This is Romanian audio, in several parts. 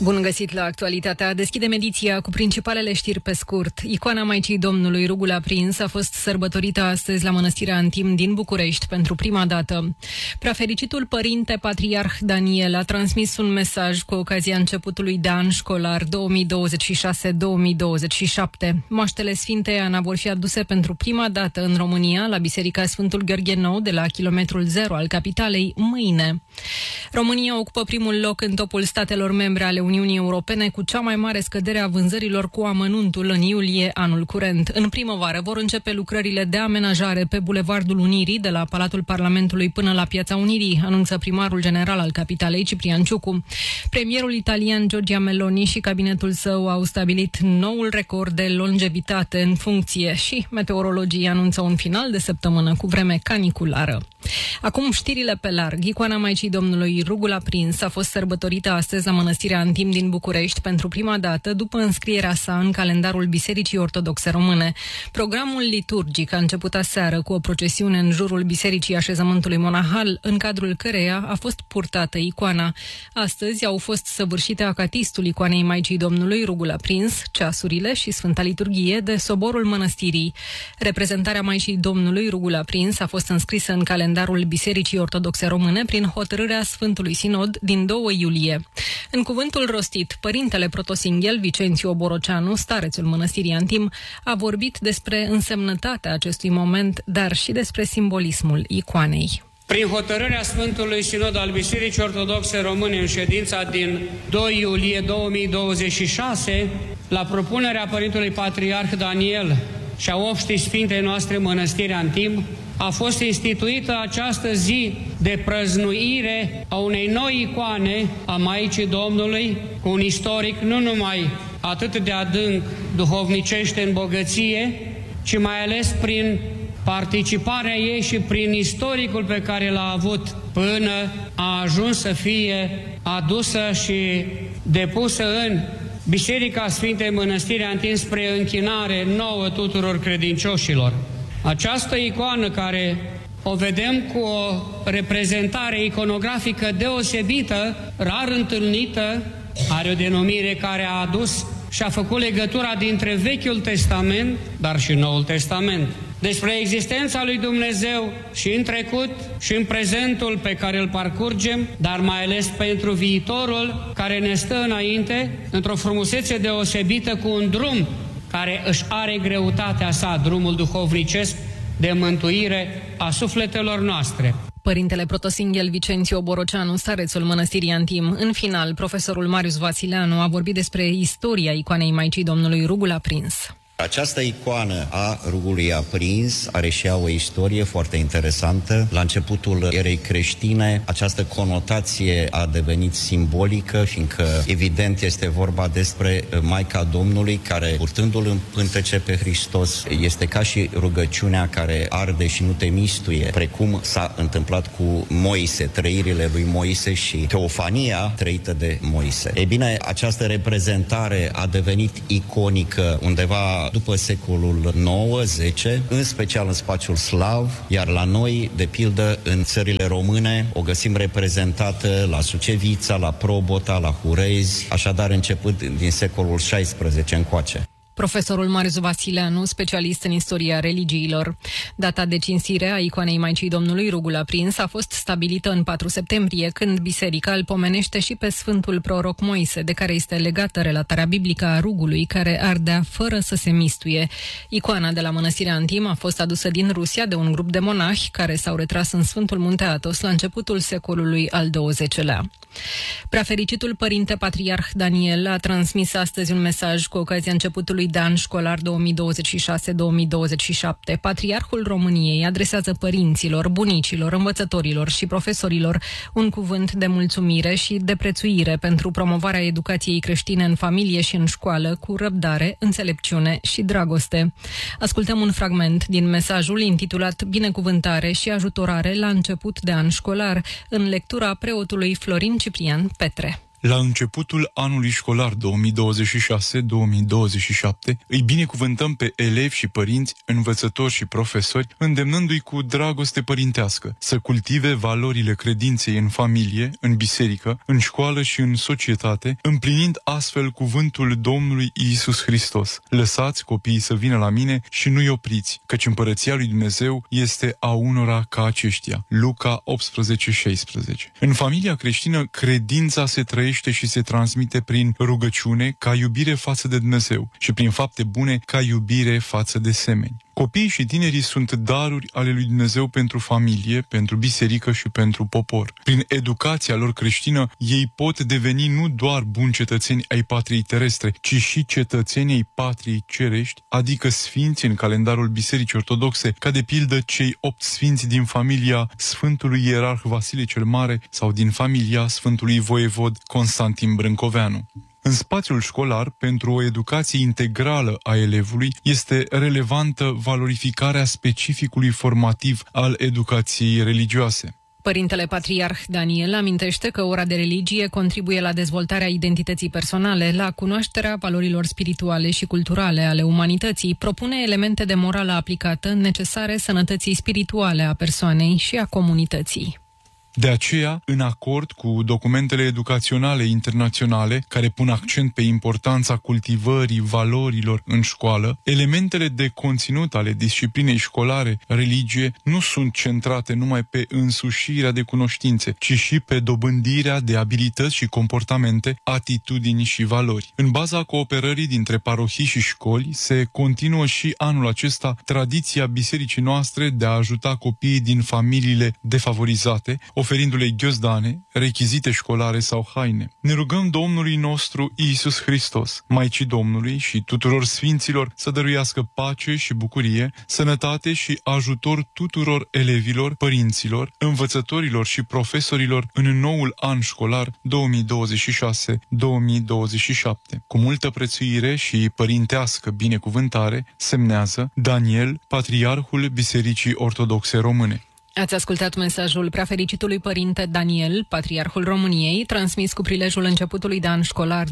Bun găsit la Actualitatea. Deschidem ediția cu principalele știri pe scurt. Icoana Maicii Domnului, Rugul aprins, a fost sărbătorită astăzi la Mănăstirea Antim din București pentru prima dată. Preafericitul părinte patriarh Daniel a transmis un mesaj cu ocazia începutului de an școlar 2026-2027. Moaștele Sfintei Ana vor fi aduse pentru prima dată în România la Biserica Sfântul Gheorghe Nou de la kilometrul 0 al capitalei mâine. România ocupă primul loc în topul statelor membre ale Uniunii Europene cu cea mai mare scădere a vânzărilor cu amănuntul în iulie anul curent. În primăvară vor începe lucrările de amenajare pe Bulevardul Unirii de la Palatul Parlamentului până la Piața Unirii, anunță primarul general al capitalei Ciprian Ciucu. Premierul italian Giorgia Meloni și cabinetul său au stabilit noul record de longevitate în funcție și meteorologii anunță un final de săptămână cu vreme caniculară. Acum știrile pe larg. Icoana Maicii Domnului, Rugul aprins, a fost sărbătorită astăzi la Mănăstirea Antim din București pentru prima dată după înscrierea sa în calendarul Bisericii Ortodoxe Române. Programul liturgic a început aseară cu o procesiune în jurul Bisericii Așezământului Monahal, în cadrul căreia a fost purtată icoana. Astăzi au fost săvârșite acatistul icoanei Maicii Domnului, Rugul aprins, ceasurile și Sfânta Liturghie de soborul mănăstirii. Reprezentarea Maicii Domnului, Rugul aprins, a fost înscrisă în calendarul Bisericii Ortodoxe Române prin hotărârea Sfântului Sinod din 2 iulie. În cuvântul rostit, părintele protosinghel Vicențiu Oboroceanu, starețul Mănăstirii Antim, a vorbit despre însemnătatea acestui moment, dar și despre simbolismul icoanei. Prin hotărârea Sfântului Sinod al Bisericii Ortodoxe Române în ședința din 2 iulie 2026, la propunerea Părintelui Patriarh Daniel și a obștii Sfintei noastre Mănăstiri Antim, a fost instituită această zi de prăznuire a unei noi icoane a Maicii Domnului, cu un istoric nu numai atât de adânc duhovnicește în bogăție, ci mai ales prin participarea ei și prin istoricul pe care l-a avut până a ajuns să fie adusă și depusă în Biserica Sfintei Mănăstiri Antim spre închinare nouă tuturor credincioșilor. Această icoană, care o vedem cu o reprezentare iconografică deosebită, rar întâlnită, are o denumire care a adus și a făcut legătura dintre Vechiul Testament, dar și Noul Testament. Despre existența lui Dumnezeu și în trecut și în prezentul pe care îl parcurgem, dar mai ales pentru viitorul care ne stă înainte, într-o frumusețe deosebită, cu un drum care își are greutatea sa, drumul duhovnicesc de mântuire a sufletelor noastre. Părintele protosinghel Vicențiu Oboroceanu, starețul Mănăstirii Antim. În final, profesorul Marius Vasileanu a vorbit despre istoria icoanei Maicii Domnului, Rugul aprins. Această icoană a Rugului aprins are și ea o istorie foarte interesantă. La începutul erei creștine, această conotație a devenit simbolică, fiindcă evident este vorba despre Maica Domnului, care, purtându-L în pântece pe Hristos, este ca și rugăciunea care arde și nu te mistuie, precum s-a întâmplat cu Moise, trăirile lui Moise și teofania trăită de Moise. Ei bine, această reprezentare a devenit iconică undeva după secolul IX-X, în special în spațiul slav, iar la noi, de pildă, în țările române, o găsim reprezentată la Sucevița, la Probota, la Hurezi, așadar începând din secolul XVI încoace. Profesorul Marius Vasileanu, specialist în istoria religiilor. Data de cinstire a icoanei Maicii Domnului, Rugul aprins, a fost stabilită în 4 septembrie, când biserica îl pomenește și pe Sfântul Proroc Moise, de care este legată relatarea biblică a rugului care ardea fără să se mistuie. Icoana de la Mănăstirea Antim a fost adusă din Rusia de un grup de monahi care s-au retras în Sfântul Munte Athos la începutul secolului al XX-lea. Preafericitul părinte patriarh Daniel a transmis astăzi un mesaj cu ocazia începutului de an școlar 2026-2027. Patriarhul României adresează părinților, bunicilor, învățătorilor și profesorilor un cuvânt de mulțumire și de prețuire pentru promovarea educației creștine în familie și în școală cu răbdare, înțelepciune și dragoste. Ascultăm un fragment din mesajul intitulat Binecuvântare și ajutorare la început de an școlar, în lectura preotului Florin Ciprian Petre. La începutul anului școlar 2026-2027 îi binecuvântăm pe elevi și părinți, învățători și profesori, îndemnându-i cu dragoste părintească să cultive valorile credinței în familie, în biserică, în școală și în societate, împlinind astfel cuvântul Domnului Iisus Hristos. Lăsați copiii să vină la mine și nu-i opriți, căci împărăția lui Dumnezeu este a unora ca aceștia. Luca 18:16. În familia creștină, credința se trăiește și se transmite prin rugăciune ca iubire față de Dumnezeu și prin fapte bune ca iubire față de semeni. Copiii și tinerii sunt daruri ale lui Dumnezeu pentru familie, pentru biserică și pentru popor. Prin educația lor creștină, ei pot deveni nu doar buni cetățeni ai patriei terestre, ci și cetățeni ai patriei cerești, adică sfinți în calendarul Bisericii Ortodoxe, ca de pildă cei 8 sfinți din familia Sfântului Ierarh Vasile cel Mare sau din familia Sfântului Voievod Constantin Brâncoveanu. În spațiul școlar, pentru o educație integrală a elevului, este relevantă valorificarea specificului formativ al educației religioase. Părintele Patriarh Daniel amintește că ora de religie contribuie la dezvoltarea identității personale, la cunoașterea valorilor spirituale și culturale ale umanității, propune elemente de morală aplicată necesare sănătății spirituale a persoanei și a comunității. De aceea, în acord cu documentele educaționale internaționale care pun accent pe importanța cultivării valorilor în școală, elementele de conținut ale disciplinei școlare, religie, nu sunt centrate numai pe însușirea de cunoștințe, ci și pe dobândirea de abilități și comportamente, atitudini și valori. În baza cooperării dintre parohii și școli, se continuă și anul acesta tradiția bisericii noastre de a ajuta copiii din familiile defavorizate, oferindu-le ghiozdane, rechizite școlare sau haine. Ne rugăm Domnului nostru Iisus Hristos, Maicii Domnului și tuturor sfinților să dăruiască pace și bucurie, sănătate și ajutor tuturor elevilor, părinților, învățătorilor și profesorilor în noul an școlar 2026-2027. Cu multă prețuire și părintească binecuvântare, semnează Daniel, Patriarhul Bisericii Ortodoxe Române. Ați ascultat mesajul Preafericitului Părinte Daniel, Patriarhul României, transmis cu prilejul începutului de an școlar 2026-2027.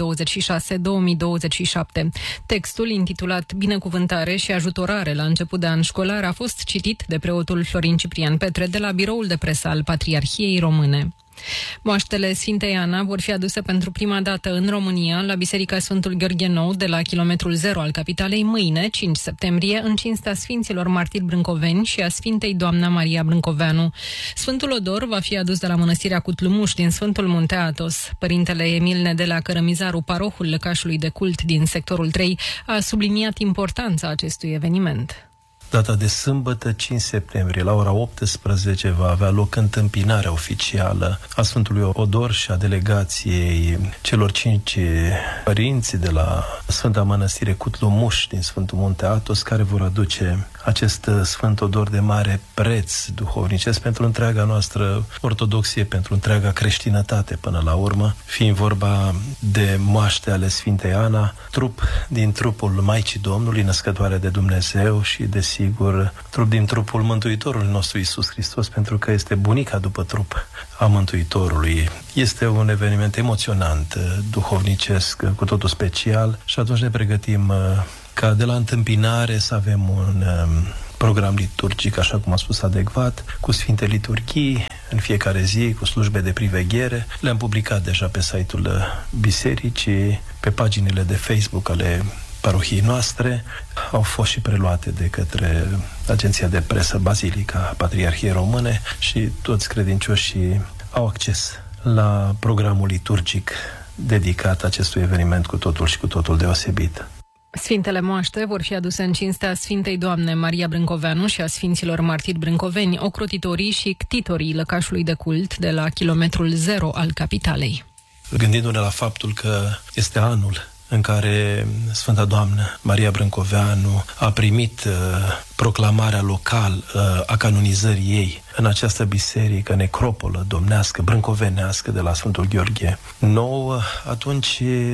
Textul, intitulat Binecuvântare și ajutorare la început de an școlar, a fost citit de preotul Florin Ciprian Petre de la biroul de presă al Patriarhiei Române. Moaștele Sfintei Ana vor fi aduse pentru prima dată în România la Biserica Sfântul Gheorghe Nou de la kilometrul 0 al capitalei mâine, 5 septembrie, în cinstea Sfinților Martiri Brâncoveni și a Sfintei Doamna Maria Brâncoveanu. Sfântul Odor va fi adus de la Mănăstirea Cutlumuș din Sfântul Munte Athos. Părintele Emil Nedelea Cărămizaru, parohul Lăcașului de Cult din sectorul 3, a subliniat importanța acestui eveniment. Data de sâmbătă, 5 septembrie, la ora 18, va avea loc întâmpinarea oficială a Sfântului Odor și a delegației celor 5 părinți de la Sfânta Mănăstire Cutlumuș din Sfântul Munte Athos, care vor aduce acest Sfânt Odor de mare preț duhovnicesc pentru întreaga noastră ortodoxie, pentru întreaga creștinătate până la urmă, fiind vorba de moaște ale Sfintei Ana, trup din trupul Maicii Domnului, născătoare de Dumnezeu și desigur trup din trupul Mântuitorului nostru Iisus Hristos, pentru că este bunica după trup a Mântuitorului. Este un eveniment emoționant, duhovnicesc, cu totul special și atunci ne pregătim ca de la întâmpinare să avem un program liturgic, așa cum am spus, adecvat, cu Sfinte Liturghii în fiecare zi, cu slujbe de priveghere. Le-am publicat deja pe site-ul bisericii, pe paginile de Facebook ale parohiei noastre, au fost și preluate de către Agenția de Presă Bazilica a Patriarhiei Române și toți credincioșii au acces la programul liturgic dedicat acestui eveniment cu totul și cu totul deosebit. Sfintele moaște vor fi aduse în cinstea Sfintei Doamne Maria Brâncoveanu și a Sfinților Martiri Brâncoveni, ocrotitorii și ctitorii Lăcașului de Cult de la kilometrul 0 al capitalei. Gândindu-ne la faptul că este anul în care Sfânta Doamnă Maria Brâncoveanu a primit proclamarea locală a canonizării ei în această biserică necropolă domnească, brâncovenească de la Sfântul Gheorghe Nou, atunci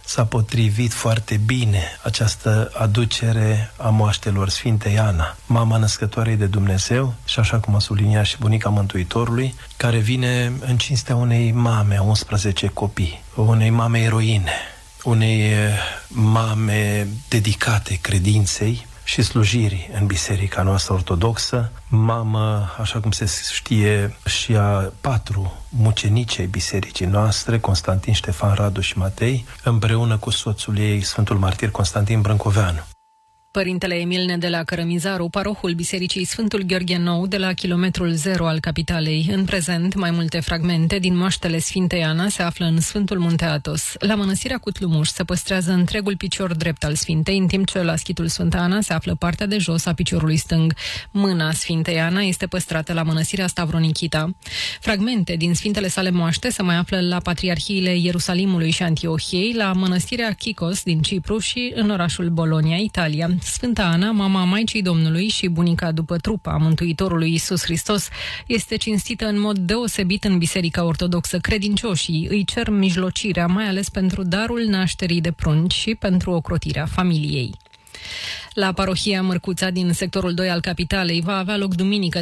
s-a potrivit foarte bine această aducere a moaștelor Sfintei Ana, mama născătoarei de Dumnezeu și, așa cum a subliniat și bunica Mântuitorului, care vine în cinstea unei mame a 11 copii, unei mame eroine, unei mame dedicate credinței și slujirii în biserica noastră ortodoxă, mamă, așa cum se știe, și a 4 mucenici ai bisericii noastre, Constantin, Ștefan, Radu și Matei, împreună cu soțul ei, Sfântul Martir Constantin Brâncoveanu. Părintele Emil de la Cărămizaru, parohul Bisericii Sfântul Gheorghe Nou de la kilometrul 0 al capitalei. În prezent, mai multe fragmente din moaștele Sfintei Ana se află în Sfântul Munte Athos. La mănăstirea Cutlumuș se păstrează întregul picior drept al Sfintei, în timp ce la schitul Sfânta Ana se află partea de jos a piciorului stâng. Mâna Sfintei Ana este păstrată la mănăstirea Stavronichita. Fragmente din Sfintele sale moaște se mai află la patriarhiile Ierusalimului și Antiohiei, la mănăstirea Chicos din Cipru și în orașul Bologna, Italia. Sfânta Ana, mama Maicii Domnului și bunica după trup a Mântuitorului Iisus Hristos, este cinstită în mod deosebit în Biserica Ortodoxă. Credincioșii îi cer mijlocirea, mai ales pentru darul nașterii de prunci și pentru ocrotirea familiei. La parohia Mărcuța din sectorul 2 al capitalei va avea loc duminică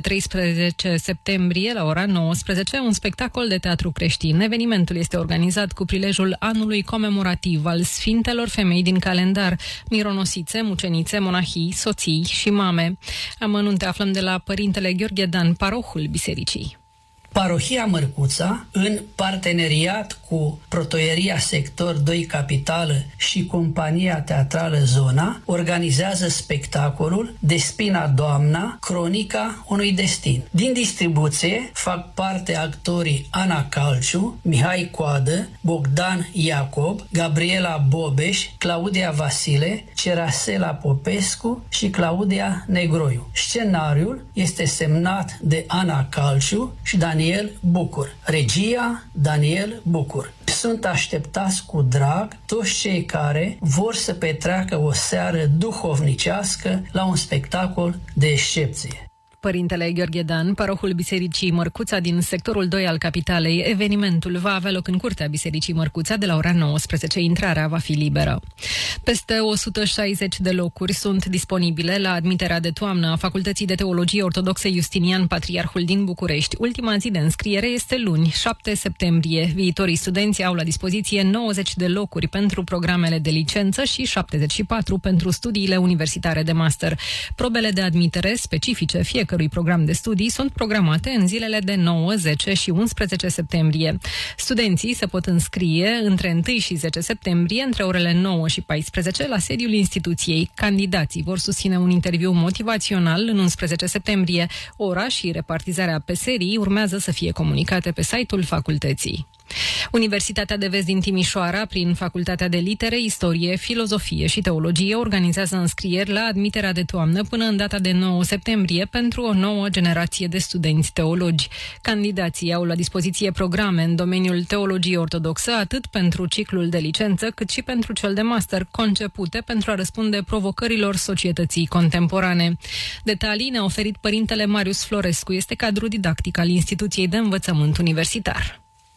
13 septembrie la ora 19 un spectacol de teatru creștin. Evenimentul este organizat cu prilejul anului comemorativ al Sfintelor Femei din calendar, mironosițe, mucenițe, monahii, soții și mame. Amănunte aflăm de la Părintele Gheorghe Dan, parohul bisericii. Parohia Mărcuța, în parteneriat cu Protoieria Sector 2 Capitală și Compania Teatrală Zona, organizează spectacolul Despina Doamna, cronica unui destin. Din distribuție fac parte actorii Ana Calciu, Mihai Coadă, Bogdan Iacob, Gabriela Bobeș, Claudia Vasile, Cerasela Popescu și Claudia Negroiu. Scenariul este semnat de Ana Calciu și Daniel Bucur. Regia Daniel Bucur. Sunt așteptați cu drag toți cei care vor să petreacă o seară duhovnicească la un spectacol de excepție. Părintele Gheorghe Dan, parohul Bisericii Mărcuța din sectorul 2 al capitalei. Evenimentul va avea loc în curtea Bisericii Mărcuța de la ora 19. Intrarea va fi liberă. Peste 160 de locuri sunt disponibile la admiterea de toamnă a Facultății de Teologie Ortodoxe Justinian Patriarhul din București. Ultima zi de înscriere este luni, 7 septembrie. Viitorii studenți au la dispoziție 90 de locuri pentru programele de licență și 74 pentru studiile universitare de master. Probele de admitere specifice fiecărui program de studii sunt programate în zilele de 9, 10 și 11 septembrie. Studenții se pot înscrie între 1 și 10 septembrie, între orele 9 și 14, la sediul instituției. Candidații vor susține un interviu motivațional în 11 septembrie. Ora și repartizarea pe serii urmează să fie comunicate pe site-ul facultății. Universitatea de Vest din Timișoara, prin Facultatea de Litere, Istorie, Filozofie și Teologie, organizează înscrieri la admiterea de toamnă până în data de 9 septembrie pentru o nouă generație de studenți teologi. Candidații au la dispoziție programe în domeniul teologiei ortodoxă, atât pentru ciclul de licență, cât și pentru cel de master, concepute pentru a răspunde provocărilor societății contemporane. Detalii ne-a oferit părintele Marius Florescu, este cadru didactic al Instituției de Învățământ Universitar.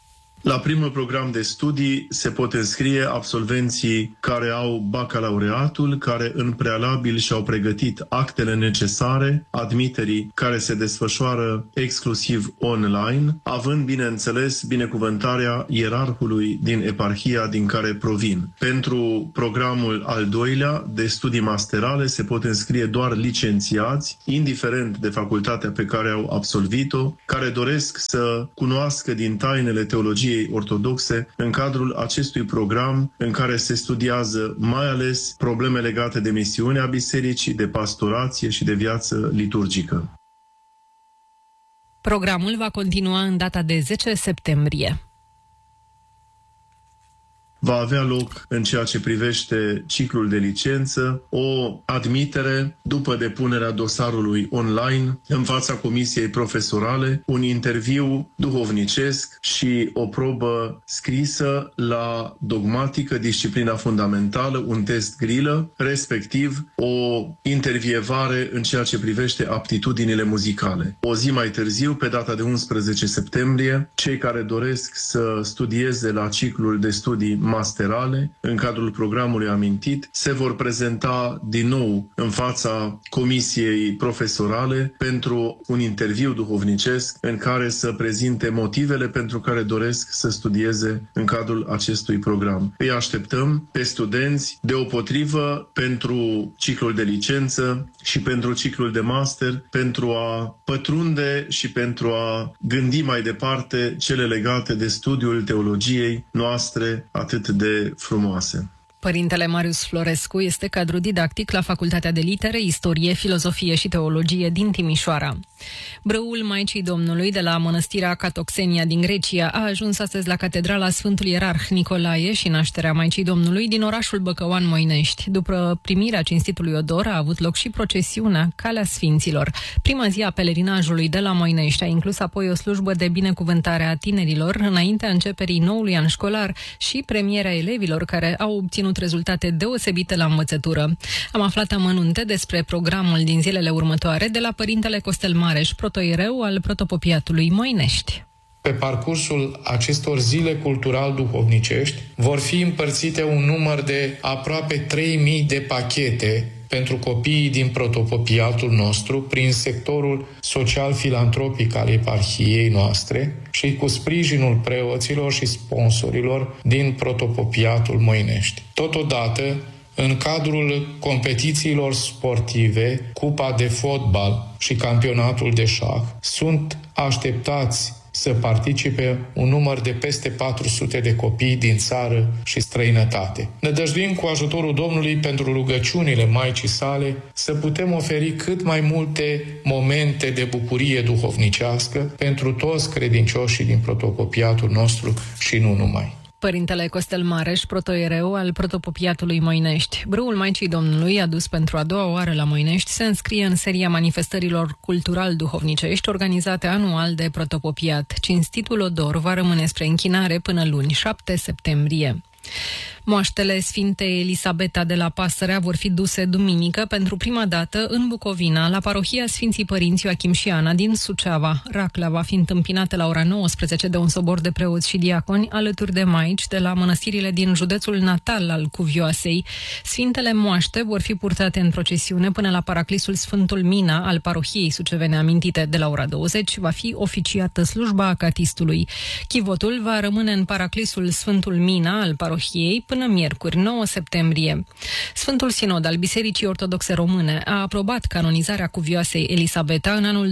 La primul program de studii se pot înscrie absolvenții care au bacalaureatul, care în prealabil și-au pregătit actele necesare admiterii care se desfășoară exclusiv online, având, bineînțeles, binecuvântarea ierarhului din eparhia din care provin. Pentru programul al doilea de studii masterale se pot înscrie doar licențiați, indiferent de facultatea pe care au absolvit-o, care doresc să cunoască din tainele teologiei ortodoxe în cadrul acestui program în care se studiază mai ales probleme legate de misiunea bisericii, de pastorație și de viață liturgică. Programul va continua în data de 10 septembrie. Va avea loc, în ceea ce privește ciclul de licență, o admitere după depunerea dosarului online în fața comisiei profesorale, un interviu duhovnicesc și o probă scrisă la dogmatică, disciplina fundamentală, un test grilă, respectiv o intervievare în ceea ce privește aptitudinile muzicale. O zi mai târziu, pe data de 11 septembrie, cei care doresc să studieze la ciclul de studii masterale, în cadrul programului amintit, se vor prezenta din nou în fața comisiei profesorale pentru un interviu duhovnicesc în care să prezinte motivele pentru care doresc să studieze în cadrul acestui program. Îi așteptăm pe studenți deopotrivă pentru ciclul de licență și pentru ciclul de master, pentru a pătrunde și pentru a gândi mai departe cele legate de studiul teologiei noastre atât de frumoase. Părintele Marius Florescu este cadru didactic la Facultatea de Litere, Istorie, Filozofie și Teologie din Timișoara. Brăul Maicii Domnului de la Mănăstirea Catoxenia din Grecia a ajuns astăzi la Catedrala Sfântul Ierarh Nicolae și nașterea Maicii Domnului din orașul Băcăuan Moinești. După primirea cinstitului odor a avut loc și procesiunea Calea Sfinților. Prima zi a pelerinajului de la Moinești a inclus apoi o slujbă de binecuvântare a tinerilor înaintea începerii noului an școlar și premierea elevilor care au obținut rezultate deosebite la învățătură. Am aflat amănunte despre programul din zilele următoare de la Părintele Costel Mareș, protoiereu al Protopopiatului Moinești. Pe parcursul acestor zile cultural-duhovnicești vor fi împărțite un număr de aproape 3000 de pachete pentru copiii din protopopiatul nostru prin sectorul social-filantropic al eparhiei noastre și cu sprijinul preoților și sponsorilor din protopopiatul Moinești. Totodată, în cadrul competițiilor sportive, cupa de fotbal și campionatul de șah, sunt așteptați să participe un număr de peste 400 de copii din țară și străinătate. Ne dăjduim cu ajutorul Domnului pentru rugăciunile Maicii sale să putem oferi cât mai multe momente de bucurie duhovnicească pentru toți credincioșii din protopopiatul nostru și nu numai. Părintele Costel Mareș, protoiereu al Protopopiatului Moinești. Brâul Maicii Domnului, adus pentru a doua oară la Moinești, se înscrie în seria manifestărilor cultural-duhovnicești organizate anual de Protopopiat. Cinstitul odor va rămâne spre închinare până luni, 7 septembrie. Moaștele Sfintei Elisabeta de la Pasărea vor fi duse duminică pentru prima dată în Bucovina, la parohia Sfinții Părinți Ioachim și Ana din Suceava. Racla va fi întâmpinată la ora 19 de un sobor de preoți și diaconi, alături de maici de la mănăstirile din județul natal al Cuvioasei. Sfintele moaște vor fi purtate în procesiune până la paraclisul Sfântul Mina al parohiei sucevene amintite. De la ora 20 va fi oficiată slujba acatistului. Chivotul va rămâne în paraclisul Sfântul Mina al parohiei până miercuri, 9 septembrie. Sfântul Sinod al Bisericii Ortodoxe Române a aprobat canonizarea Cuvioasei Elisabeta în anul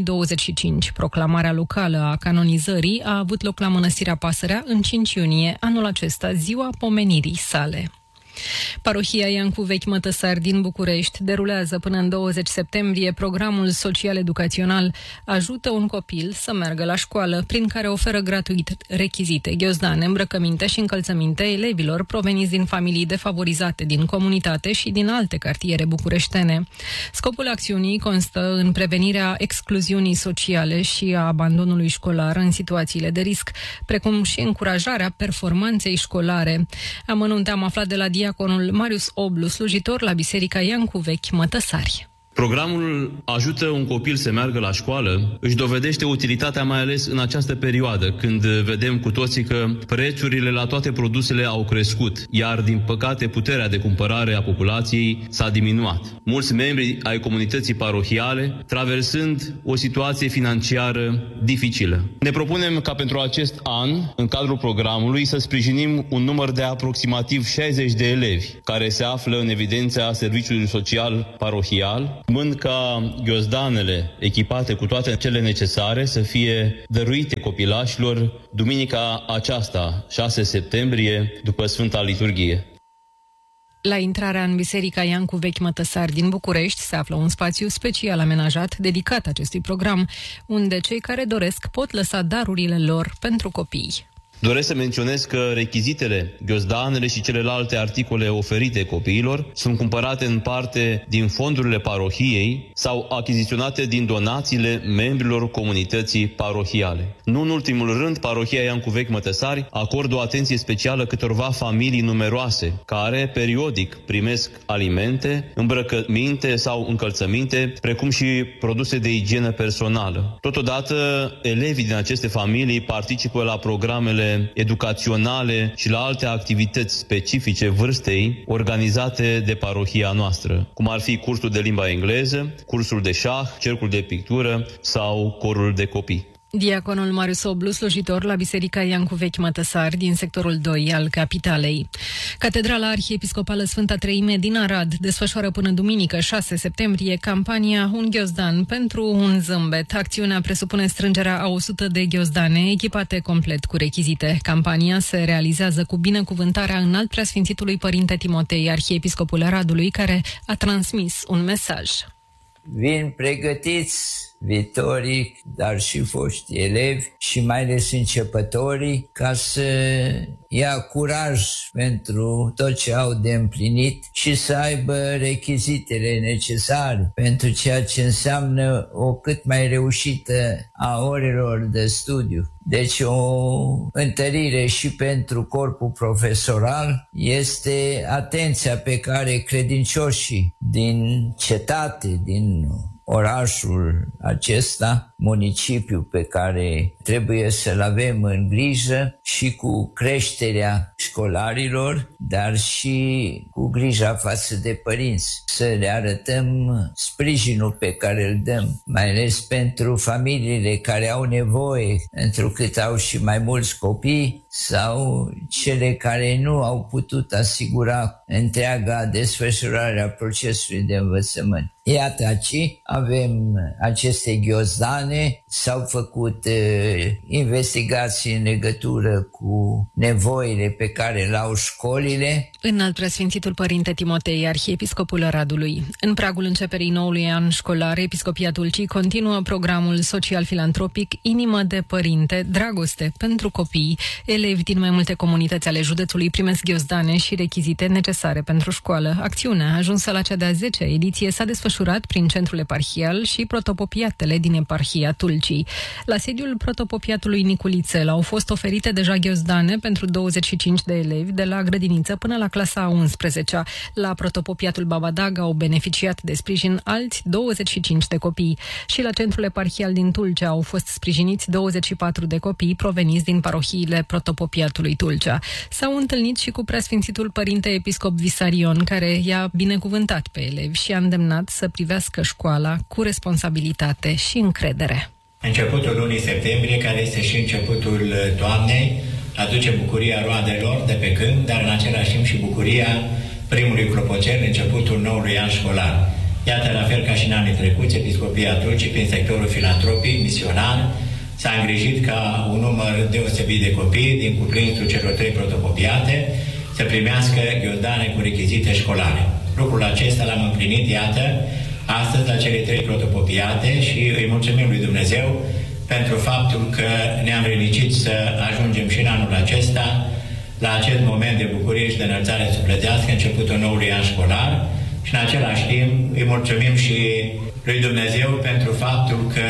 2025. Proclamarea locală a canonizării a avut loc la Mănăstirea Pasărea în 5 iunie anul acesta, ziua pomenirii sale. Parohia Iancu Vechi Mătăsari din București derulează până în 20 septembrie programul social-educațional Ajută un copil să meargă la școală, prin care oferă gratuit rechizite, ghiozdane, îmbrăcăminte și încălțăminte elevilor proveniți din familii defavorizate din comunitate și din alte cartiere bucureștene. Scopul acțiunii constă în prevenirea excluziunii sociale și a abandonului școlar în situațiile de risc, precum și încurajarea performanței școlare. Amănunte am aflat de la diaconul Marius Oblu, slujitor la Biserica Iancu Vechi Mătăsari. Programul Ajută un copil să meargă la școală își dovedește utilitatea mai ales în această perioadă, când vedem cu toții că prețurile la toate produsele au crescut, iar din păcate puterea de cumpărare a populației s-a diminuat. Mulți membri ai comunității parohiale traversând o situație financiară dificilă. Ne propunem ca pentru acest an, în cadrul programului, să sprijinim un număr de aproximativ 60 de elevi care se află în evidența Serviciului Social Parohial, urmând ca ghiozdanele echipate cu toate cele necesare să fie dăruite copilașilor duminica aceasta, 6 septembrie, după Sfânta Liturghie. La intrarea în Biserica Iancu Vechi Mătăsari din București se află un spațiu special amenajat dedicat acestui program, unde cei care doresc pot lăsa darurile lor pentru copii. Doresc să menționez că rechizitele, ghiozdanele și celelalte articole oferite copiilor sunt cumpărate în parte din fondurile parohiei sau achiziționate din donațiile membrilor comunității parohiale. Nu în ultimul rând, parohia Iancu Vechi Mătăsari acordă o atenție specială câtorva familii numeroase, care periodic primesc alimente, îmbrăcăminte sau încălțăminte, precum și produse de igienă personală. Totodată, elevii din aceste familii participă la programele programele educaționale și la alte activități specifice vârstei organizate de parohia noastră, cum ar fi cursul de limba engleză, cursul de șah, cercul de pictură sau corul de copii. Diaconul Marius Oblu, slujitor la Biserica Iancu Vechi Mătăsari din sectorul 2 al capitalei. Catedrala Arhiepiscopală Sfânta Treime din Arad desfășoară până duminică 6 septembrie campania Un ghiozdan pentru un zâmbet. Acțiunea presupune strângerea a 100 de ghiozdane echipate complet cu rechizite. Campania se realizează cu binecuvântarea Înalt Preasfințitului Părinte Timotei, Arhiepiscopul Aradului, care a transmis un mesaj. Vin pregătiți viitorii, dar și foști elevi și mai ales începătorii, ca să ia curaj pentru tot ce au de împlinit și să aibă rechizitele necesare pentru ceea ce înseamnă o cât mai reușită a orelor de studiu. Deci o întărire și pentru corpul profesoral este atenția pe care credincioșii din cetate, din orașul acesta, municipiul pe care trebuie să-l avem în grijă și cu creșterea școlarilor, dar și cu grija față de părinți. Să le arătăm sprijinul pe care îl dăm, mai ales pentru familiile care au nevoie, întrucât au și mai mulți copii, sau cele care nu au putut asigura întreaga desfășurare a procesului de învățământ. Iată aici avem aceste ghiozdane, s-au făcut investigații în legătură cu nevoile pe care le au școlile. Înalt Preasfințitul Părinte Timotei, Arhiepiscopul Aradului. În pragul începerii noului an școlar, Episcopia Tulcii continuă programul social-filantropic Inimă de Părinte, Dragoste pentru copii. Elevi din mai multe comunități ale județului primesc ghiozdane și rechizite necesare pentru școală. Acțiunea, ajunsă la cea de-a 10-a ediție, s-a desfășurat prin centrul eparhial și protopopiatele din eparhia Tulcii. La sediul protopopiatului Niculițel au fost oferite deja ghiozdane pentru 25 de elevi de la grădiniță până la clasa a 11-a. La protopopiatul Babadag au beneficiat de sprijin alți 25 de copii și la centrul eparhial din Tulcea au fost sprijiniți 24 de copii proveniți din parohiile protopopiatului Tulcea. S-au întâlnit și cu Preasfințitul Părinte Episcop Visarion, care i-a binecuvântat pe elevi și a îndemnat să privească școala cu responsabilitate și încredere. Începutul lunii septembrie, care este și începutul toamnei, aduce bucuria roadelor de pe câmp, dar în același timp și bucuria primului clopoțel, începutul noului an școlar. Iată, la fel ca și în anii trecuți, Episcopia Tulcii, prin sectorul filantropic, misionar, s-a îngrijit ca un număr deosebit de copii din cuprinsul celor 3 protopopiate să primească ghiozdane cu rechizite școlare. Lucrul acesta l-am împlinit, iată, astăzi la cele 3 protopopiate și îi mulțumim lui Dumnezeu pentru faptul că ne-am rinicit să ajungem și în anul acesta la acest moment de bucurie și de înălțare sufletească, începutul noului an școlar, și în același timp îi mulțumim și lui Dumnezeu pentru faptul că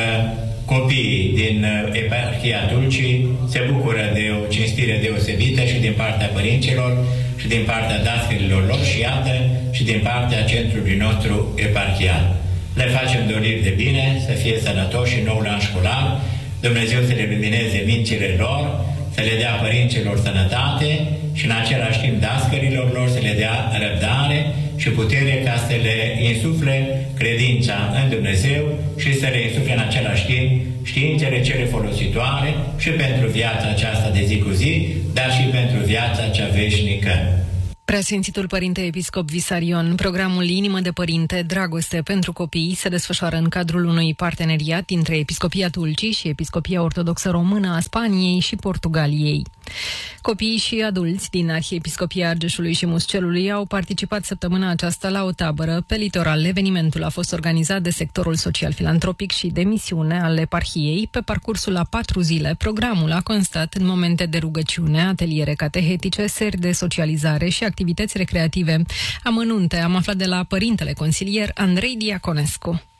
copiii din eparhia Tulcii se bucură de o cinstire deosebită și din partea părinților și din partea dascărilor lor și iată și din partea centrului nostru eparhial. Le facem doriri de bine, să fie sănătoși în noul an școlar, Dumnezeu să le lumineze mințile lor, să le dea părinților sănătate și în același timp dascărilor lor să le dea răbdare și putere ca să le insufle credința în Dumnezeu și să le insufle în același timp științele cele folositoare și pentru viața aceasta de zi cu zi, dar și pentru viața cea veșnică. Preasfințitul Părinte Episcop Visarion, programul Inimă de Părinte, Dragoste pentru copii, se desfășoară în cadrul unui parteneriat dintre Episcopia Tulcii și Episcopia Ortodoxă Română a Spaniei și Portugaliei. Copiii și adulți din Arhiepiscopia Argeșului și Muscelului au participat săptămâna aceasta la o tabără pe litoral. Evenimentul a fost organizat de sectorul social-filantropic și de misiune al eparhiei. Pe parcursul a 4 zile, programul a constat în momente de rugăciune, ateliere catehetice, seri de socializare și activități recreative. Amănunte am aflat de la părintele consilier Andrei Diaconescu.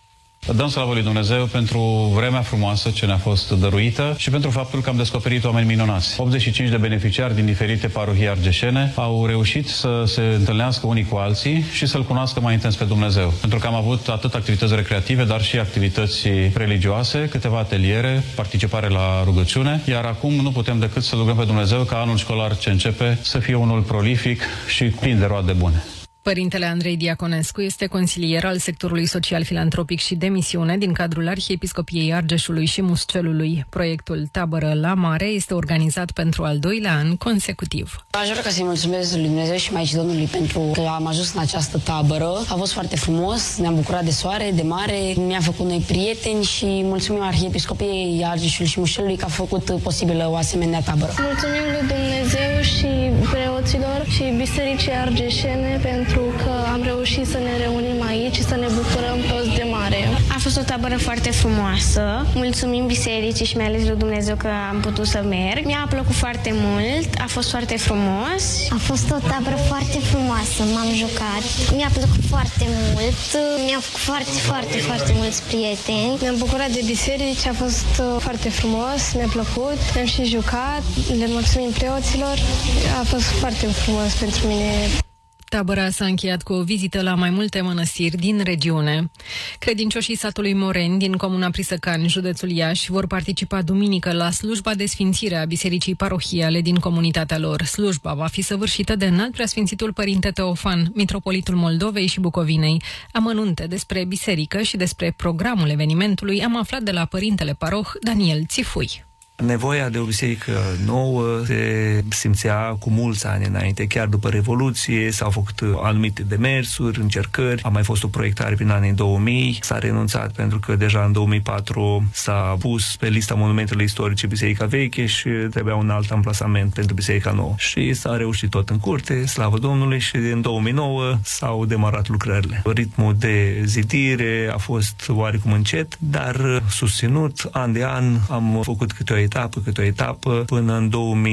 Dăm slavă lui Dumnezeu pentru vremea frumoasă ce ne-a fost dăruită și pentru faptul că am descoperit oameni minunați. 85 de beneficiari din diferite parohii argeșene au reușit să se întâlnească unii cu alții și să-L cunoască mai intens pe Dumnezeu. Pentru că am avut atât activități recreative, dar și activități religioase, câteva ateliere, participare la rugăciune, iar acum nu putem decât să rugăm pe Dumnezeu ca anul școlar ce începe să fie unul prolific și plin de roade bune. Părintele Andrei Diaconescu este consilier al sectorului social filantropic și de misiune din cadrul Arhiepiscopiei Argeșului și Muscelului. Proiectul Tabără la Mare este organizat pentru al 2-lea an consecutiv. Aș vrea să-i mulțumesc lui Dumnezeu și Maicii Domnului pentru că am ajuns în această tabără. A fost foarte frumos, ne-am bucurat de soare, de mare, mi-a făcut noi prieteni și mulțumim Arhiepiscopiei Argeșului și Muscelului că a făcut posibilă o asemenea tabără. Mulțumim lui Dumnezeu și preoților și bisericii argeșene pentru că am reușit să ne reunim aici și să ne bucurăm toți de mare. A fost o tabără foarte frumoasă. Mulțumim bisericii și mai ales lui Dumnezeu că am putut să merg. Mi-a plăcut foarte mult, a fost foarte frumos. A fost o tabără foarte frumoasă, m-am jucat. Mi-a plăcut foarte mult, mi-au făcut foarte mulți prieteni. Ne-am bucurat de biserici, a fost foarte frumos, mi-a plăcut, ne-am și jucat, le mulțumim preoților, a fost foarte frumos pentru mine. Tabăra s-a încheiat cu o vizită la mai multe mănăstiri din regiune. Credincioșii satului Moreni din comuna Prisăcani, județul Iași, vor participa duminică la slujba de sfințire a bisericii parohiale din comunitatea lor. Slujba va fi săvârșită de Înalt Preasfințitul Părinte Teofan, mitropolitul Moldovei și Bucovinei. Amănunte despre biserică și despre programul evenimentului am aflat de la părintele paroh Daniel Țifui. Nevoia de o biserică nouă se simțea cu mulți ani înainte, chiar după Revoluție s-au făcut anumite demersuri, încercări, a mai fost o proiectare prin anii 2000, s-a renunțat pentru că deja în 2004 s-a pus pe lista monumentelor istorice Biserica Veche și trebuia un alt amplasament pentru Biserica Nouă. Și s-a reușit tot în curte, slavă Domnului, și în 2009 s-au demarat lucrările. Ritmul de zidire a fost oarecum încet, dar susținut, an de an am făcut câte o etapă, până în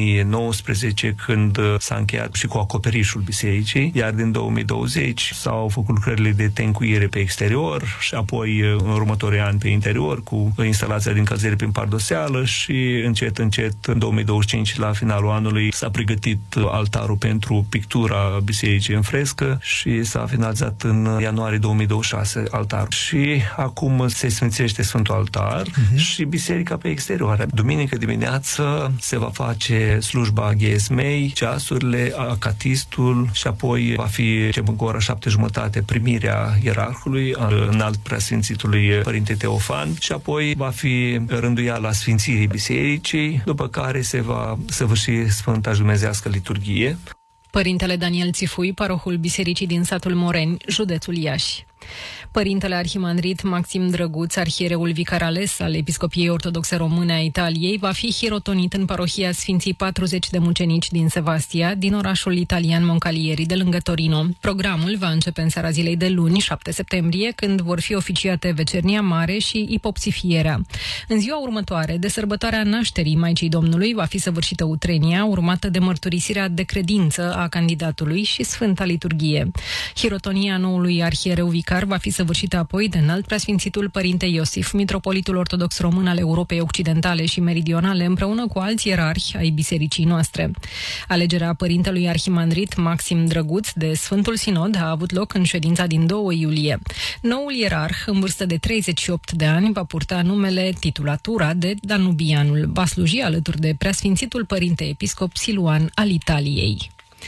2019, când s-a încheiat și cu acoperișul bisericii, iar din 2020 s-au făcut lucrările de tencuire pe exterior și apoi în următorii ani pe interior, cu instalația de încălzire prin pardoseală și încet, în 2025, la finalul anului, s-a pregătit altarul pentru pictura bisericii în frescă și s-a finalizat în ianuarie 2026 altarul. Și acum se sfințește Sfântul Altar și biserica pe exterior. Duminică dimineață se va face slujba Ghesmei, ceasurile, acatistul și apoi va fi începând cu ora 7:30 primirea ierarhului, Înalt Preasfințitului Părinte Teofan, și apoi va fi rânduiala Sfințirii Bisericii, după care se va săvârși Sfânta Dumnezeiască Liturghie. Părintele Daniel Țifui, parohul bisericii din satul Moreni, județul Iași. Părintele arhimandrit Maxim Drăguț, arhiereul vicar ales al Episcopiei Ortodoxe Române a Italiei, va fi hirotonit în parohia Sfinții 40 de mucenici din Sevastia, din orașul italian Moncalieri, de lângă Torino. Programul va începe în seara zilei de luni, 7 septembrie, când vor fi oficiate Vecernia Mare și ipopsifierea. În ziua următoare, de sărbătoarea nașterii Maicii Domnului, va fi săvârșită utrenia, urmată de mărturisirea de credință a candidatului și Sfânta Liturghie. Hirotonia noului arhiereu vicar va fi săvârșită apoi de Înalt Preasfințitul Părinte Iosif, mitropolitul ortodox român al Europei Occidentale și Meridionale, împreună cu alți ierarhi ai bisericii noastre. Alegerea părintelui arhimandrit Maxim Drăguț de Sfântul Sinod a avut loc în ședința din 2 iulie. Noul ierarh, în vârstă de 38 de ani, va purta numele, titulatura de Danubianul. Va sluji alături de Preasfințitul Părinte Episcop Siluan al Italiei.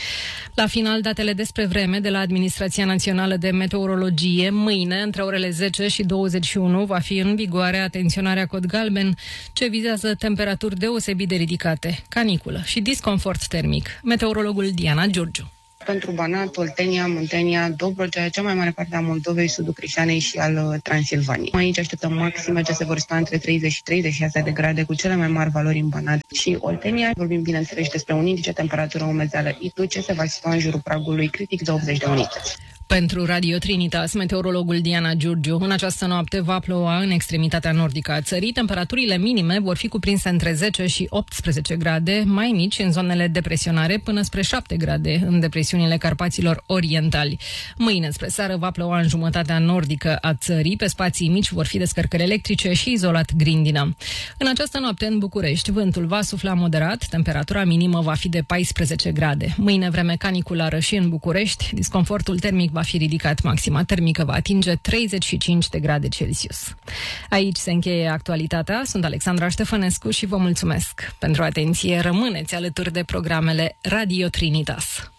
La final, datele despre vreme de la Administrația Națională de Meteorologie. Mâine, între orele 10 și 21, va fi în vigoare atenționarea cod galben, ce vizează temperaturi deosebit de ridicate, caniculă și disconfort termic. Meteorologul Diana Giurgiu. Pentru Banat, Oltenia, Muntenia, Dobrogea, cea mai mare parte a Moldovei, sudul Crișanei și al Transilvaniei. Aici așteptăm maxime ce se vor sta între 30 și 36 de grade, cu cele mai mari valori în Banat și Oltenia. Vorbim, bineînțeles, despre un indice temperatură umezeală ITU, ce se va situa în jurul pragului critic de 80 de unități. Pentru Radio Trinitas, meteorologul Diana Giurgiu. În această noapte va ploua în extremitatea nordică a țării. Temperaturile minime vor fi cuprinse între 10 și 18 grade, mai mici în zonele depresionare, până spre 7 grade în depresiunile Carpaților Orientali. Mâine spre seară va ploua în jumătatea nordică a țării. Pe spații mici vor fi descărcări electrice și izolat grindină. În această noapte în București, vântul va sufla moderat, temperatura minimă va fi de 14 grade. Mâine vreme caniculară și în București, disconfortul termic va fi ridicat, maxima termică va atinge 35 de grade Celsius. Aici se încheie actualitatea. Sunt Alexandra Ștefănescu și vă mulțumesc pentru atenție. Rămâneți alături de programele Radio Trinitas.